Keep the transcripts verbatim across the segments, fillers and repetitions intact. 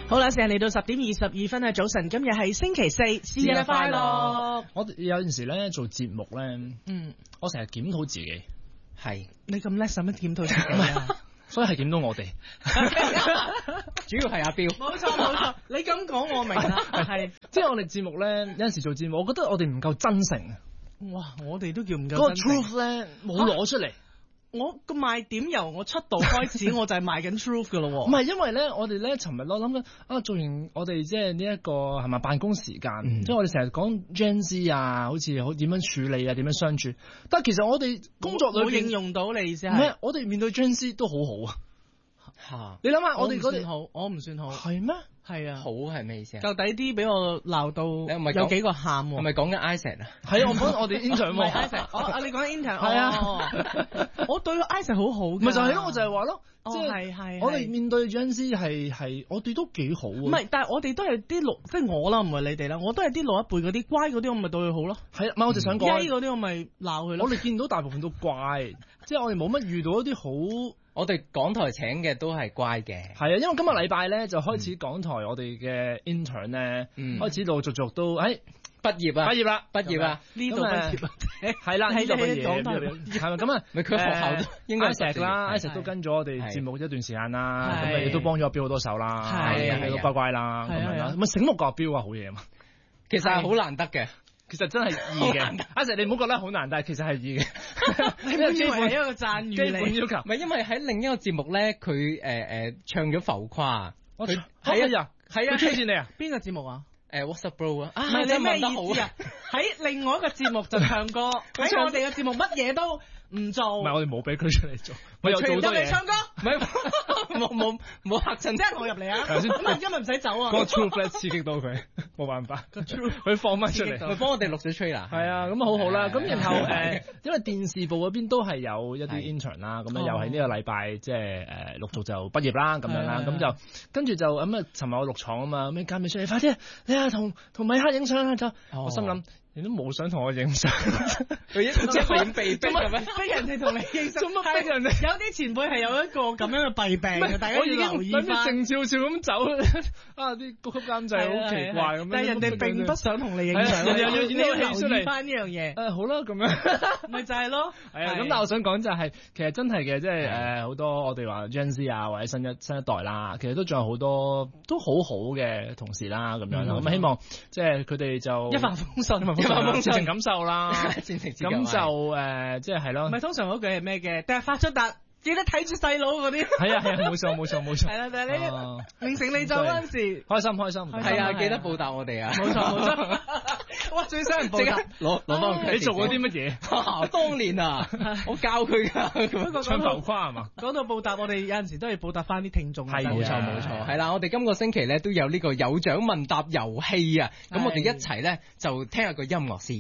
好啦，時間嚟到十點二十二分啊，早晨，今日係星期四，節日快樂。 我有陣時咧做節目咧， 嗯， 我成日檢討自己， 係你咁叻，使乜檢討自己啊？ 所以係檢討我哋， 主要係阿彪。 冇錯冇錯，你咁講我明啦，係即係我哋節目咧，有陣時做節目，我覺得我哋唔夠真誠啊。 哇，我哋都叫唔夠真誠。 嗰個 truth 咧冇攞出嚟。 我個賣點由我出道開始，我就係賣緊 truth 噶咯。 唔係因為咧，我哋咧尋日我諗緊啊，做完我哋即係呢一個係咪辦公時間，嗯、即係我哋成日講 Gen Z 啊，好似好點樣處理啊，點樣相處。但係其實我哋工作裏邊應用到你意思係，唔係我哋面對 Gen Z 都好好啊。吓，你諗下我哋嗰啲好，我唔算好， 係咩？ 係啊， 好係咩意思啊？ 夠底啲俾我鬧到有幾個喊喎。 係咪講緊 Isaac 啊？ 係啊，我講我哋 intern 喎。 Isaac，我啊你講緊 intern， 係啊， 我對 Isaac 好好㗎。 咪就係咯，我就係話咯， 即係係我哋面對 Gen Z 係係我哋都幾好啊。 唔係，但係我哋都係啲老，即係我啦，唔係你哋啦，我都係啲老一輩嗰啲乖嗰啲，我咪對佢好咯。 係啊，唔係我就想講曳嗰啲，我咪鬧佢咯。 我哋見到大部分都乖，即係我哋冇乜遇到一啲好。 我哋港台請嘅都係乖嘅， 係啊，因為今日禮拜咧就開始港台我哋嘅 intern 咧，嗯、開始陸陸續續都誒畢業啊， 畢業啦， 畢業啊， 呢度畢業係啦，呢度畢業，係咪咁啊？ 咪佢學校都應該係 Isaac 啦 ，Isaac 都跟咗我哋節目一段時間啦，咁啊亦都幫咗阿彪好多手啦，係啊，都乖乖啦，咁樣啦，咁啊醒目個阿彪啊，好嘢啊嘛， 其實係好難得嘅。 其實真係易嘅，阿 Sir 你唔好覺得好難，但係其實係易嘅。 你本以為係一個讚譽基本要求， 唔係因為喺另一個節目咧，佢誒誒唱咗浮誇， 佢係啊係啊，佢推薦你啊？ 邊個節目啊？ 誒 What's up bro 啊？ 唔係你咩意思啊？喺另外一個節目就唱歌，喺我哋嘅節目乜嘢都唔做。 唔係我哋冇俾佢出嚟做，我又做好多嘢。 唱歌， 唔係冇冇冇嚇親， 即係我入嚟啊！咁啊，今日唔使走啊！ 嗰個 truth 咧刺激到佢，冇辦法。個 truth 佢放翻出嚟， 佢幫我哋錄咗 trailer。 係啊，咁啊好好啦。咁然後誒，因為電視部嗰邊都係有一啲 intern 啦，咁啊又係呢個禮拜即係誒陸續就畢業啦，咁樣啦，咁就跟住就咁啊，尋日我錄廠啊嘛，咁你介咪出嚟，快啲，你啊同同米克影相啊就，我心諗。你都冇想同我影相， 佢一即係點被逼嘅咩？ 逼人哋同你影相， 做乜逼人哋？ 有啲前輩係有一個咁樣嘅弊病嘅，大家要留意翻。 靜悄悄咁走，啊啲高級監製好奇怪咁樣。 但係人哋並不想同你影相，你要留意翻呢樣嘢。 誒好啦，咁樣咪就係咯。 係啊，咁但係我想講就係，其實真係嘅，即係誒好多我哋話 Gen Z 啊，或者新一新一代啦，其實都仲有好多都好好嘅同事啦，咁樣咁希望即係佢哋就一帆風順。 盡情感受啦， 盡情咁就誒，即係係咯。 唔係通常嗰句係咩嘅？但係發出達，記得睇住細佬嗰啲。係啊係啊，冇錯冇錯冇錯。 係啦，但係你凌晨你走嗰陣時， 開心開心。 係啊，記得報答我哋啊。 冇錯冇錯。哇，最想人報答， 攞攞翻你做過啲乜嘢？ 當年啊，我教佢㗎。 唱浮誇係嘛？ 講到報答，我哋有陣時都係報答翻啲聽眾。 係冇錯冇錯。係啦，我哋今個星期咧都有呢個有獎問答遊戲啊。咁我哋一齊咧就聽下個音樂先。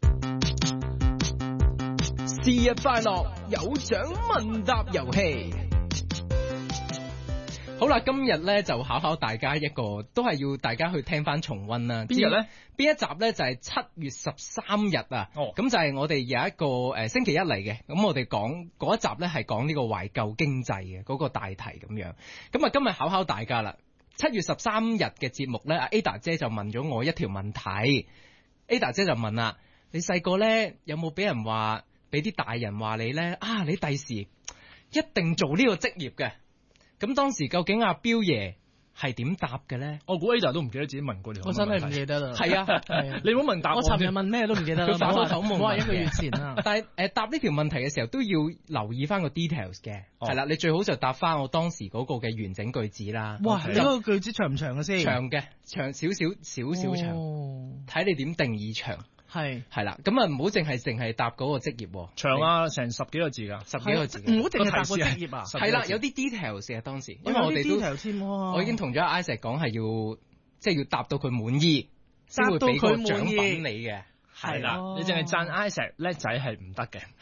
節日快樂，有獎問答遊戲。好啦，今日咧就考考大家一個，都係要大家去聽翻重溫啦。 邊日咧？ 邊一集咧就係七月十三日啊。哦，咁就係我哋有一個誒、呃、星期一嚟嘅。咁我哋講嗰一集咧係講呢個懷舊經濟嘅嗰個大題咁樣。咁啊，今日考考大家啦。七月十三日嘅節目咧，阿 Ada 姐就問咗我一條問題。Ada 姐就問啦：你細個咧有冇俾人話，俾啲大人話你咧啊？你第時一定做呢個職業嘅？咁當時究竟阿彪爺係點答嘅咧？ 我估 Ada 都唔記得自己問過你。 我真係唔記得啦。 係啊，係啊， 你唔好問答我。 我尋日問咩都唔記得啦。 佢發個口夢， 我話一個月前啊。 但係誒、呃、答呢條問題嘅時候都要留意翻個 details 嘅。係啦、哦，你最好就答翻我當時嗰個嘅完整句子啦。 哇，你嗰個句子長唔長嘅先？ 長嘅，長少少少少長，睇、哦、你點定義長。係係啦，咁啊唔好淨係淨係答嗰個職業，長啊成十幾個字噶，十幾個字， 唔好淨係答個職業啊。 係啦，有啲 details 嘅當時，因為我哋都，我已經同咗 Isaac 講係要，即係要答到佢滿意，先會俾個獎品你嘅。係啦，你淨係讚 Isaac 叻仔係唔得嘅，係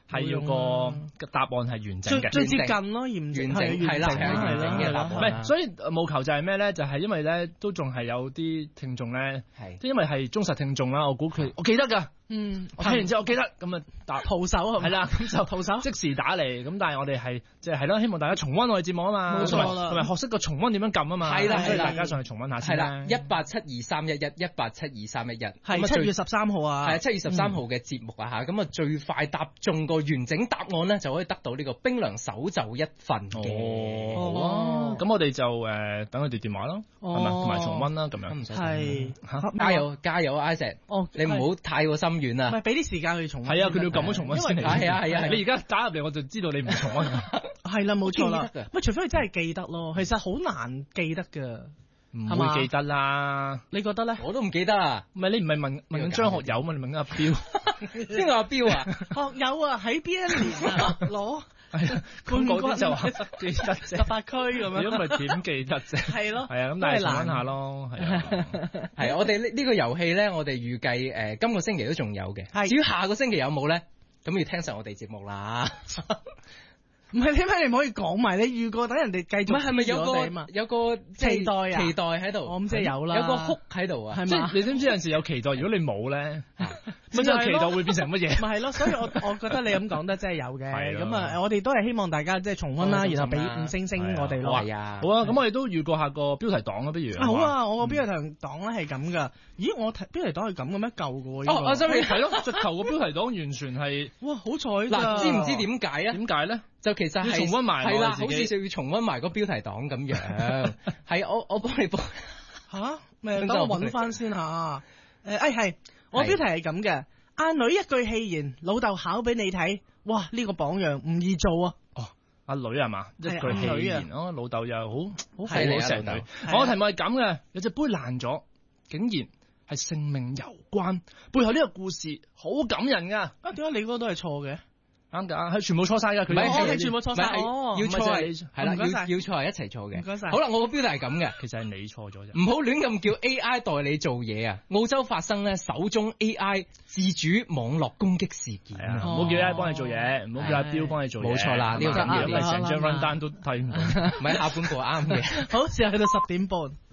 係要個答案係完整嘅， 最接近咯，完整係啦，係完整嘅答案。 唔係，所以務求就係咩咧？就係因為咧都仲係有啲聽眾咧，即係因為係忠實聽眾啦，我估佢我記得㗎。 嗯， 我睇完之後我記得咁啊打徒手係啦，咁就徒手即時打嚟。咁但係我哋係即係係咯，希望大家重溫我哋節目啊嘛， 冇錯啦， 同埋學識個重溫點樣撳啊嘛， 係啦， 所以大家上去重溫下先啦。一八七二三一一一八七二三一一係七月十三號啊， 係七月十三號嘅節目啊嚇，咁啊最快答中個完整答案咧，就可以得到呢個冰涼手袖一份嘅。 哦，咁我哋就誒等佢哋電話咯，係咪同埋重溫啦咁樣。 係加油加油啊，Isaac！哦，你唔好太過心軟啊！ 唔係俾啲時間去重溫。 係啊，佢哋要撳咗重溫先嚟。 係啊係啊， 你而家打入嚟我就知道你唔重溫。 係啦，冇錯啦。喂，除非佢真係記得咯，其實好難記得㗎。 唔會記得啦， 你覺得咧？ 我都唔記得啊！ 唔係你唔係問問緊張學友嘛？你問緊阿彪， 邊個阿彪啊？ 學友啊，喺邊一年啊攞？ 係啊，咁嗰啲就話記得啫， 十八區咁樣。 如果唔係點記得啫？ 係咯， 係啊，咁但係重溫下咯，係啊， 係我哋呢呢個遊戲咧，我哋預計誒今個星期都仲有嘅。至於下個星期有冇咧？咁要聽實我哋節目啦。 唔係點解你唔可以講埋？你預過等人哋繼續。 唔係係咪有個有個期待啊？ 期待喺度。 我咁即係有啦。 有個哭喺度啊， 係嘛？ 你知唔知有陣時有期待？如果你冇咧，咁就期待會變成乜嘢？ 咪係咯，所以我我覺得你咁講得真係有嘅。咁啊，我哋都係希望大家即係重溫啦，然後俾五星星我哋咯。 係啊， 好啊，咁我哋都預過下個標題黨啦，不如。 好啊，我個標題黨咧係咁噶。咦，我標題黨係咁嘅咩？舊嘅喎。 哦，我想你睇咯，直頭個標題黨完全係哇，好彩嗱，知唔知點解啊？ 點解咧？ 就其實係重溫埋， 係啦，好似就要重溫埋個標題黨咁樣。係我我幫你報吓，咪等我揾翻先吓。誒，誒係，我標題係咁嘅。阿女一句戲言，老豆考俾你睇。哇，呢個榜樣唔易做啊。 哦，阿女係嘛？一句戲言，哦，老豆又好好犀利啊，成女。我題目係咁嘅，有隻杯爛咗，竟然係性命攸關，背後呢個故事好感人噶。 啊，點解你嗰個都係錯嘅？ 啱噶，係全部錯晒噶，佢我係全部錯晒， 要錯係係啦，要要錯係一齊錯嘅。 唔該晒。 好啦，我個標題係咁嘅， 其實係你錯咗啫。 唔好亂咁叫 A I 代你做嘢啊！澳洲發生咧首宗 A I 自主網絡攻擊事件啊！ 唔好叫 A I 幫你做嘢，唔好叫阿彪幫你做嘢。 冇錯啦，呢個緊要， 因為成張 run down 都睇唔到。 唔係下半部啱嘅。 好，時候去到十點半。